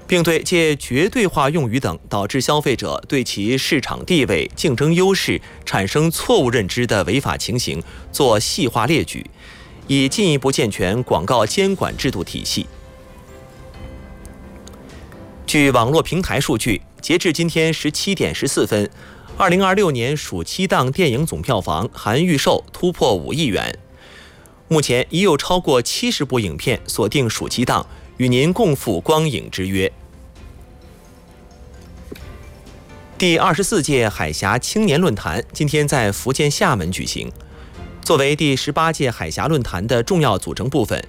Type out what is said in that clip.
并对借绝对化用语等导致消费者对其市场地位、竞争优势产生错误认知的违法情形做细化列举，以进一步健全广告监管制度体系。据网络平台数据，截至今天17点14分，2026年暑期档电影总票房含预售突破5亿元。目前已有超过70部影片锁定暑期档，与您共赴光影之约。第24届海峡青年论坛今天在福建厦门举行。作为第18届海峡论坛的重要组成部分，